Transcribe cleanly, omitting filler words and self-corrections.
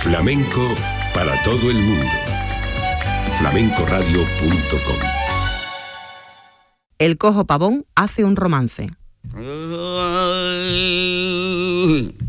Flamenco para todo el mundo. flamencoradio.com. El cojo pavón hace un romance.